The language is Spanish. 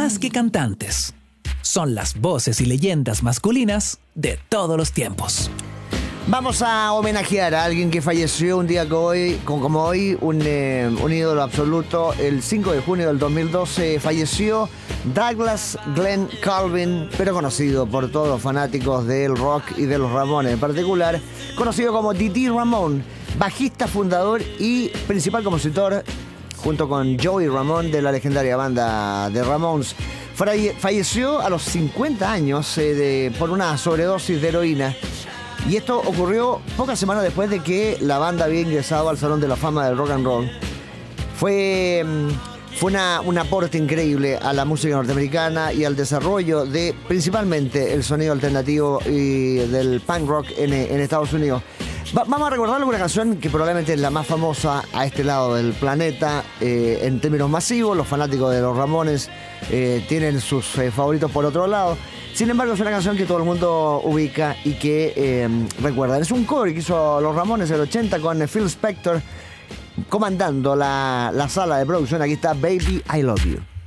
más que cantantes, son las voces y leyendas masculinas de todos los tiempos. Vamos a homenajear a alguien que falleció un día como hoy, un ídolo absoluto. El 5 de junio del 2012 falleció Douglas Glenn Calvin, pero conocido por todos los fanáticos del rock y de los Ramones en particular, conocido como Dee Ramone, bajista, fundador y principal compositor, junto con Joey Ramone, de la legendaria banda de Ramones. Falleció a los 50 años por una sobredosis de heroína. Y esto ocurrió pocas semanas después de que la banda había ingresado al Salón de la Fama del Rock and Roll. Fue un aporte increíble a la música norteamericana y al desarrollo de principalmente el sonido alternativo y del punk rock en Estados Unidos. Vamos a recordarle una canción que probablemente es la más famosa a este lado del planeta en términos masivos. Los fanáticos de los Ramones tienen sus favoritos por otro lado. Sin embargo, es una canción que todo el mundo ubica y que recuerdan. Es un cover que hizo los Ramones en el 80 con Phil Spector comandando la sala de producción. Aquí está Baby, I Love You.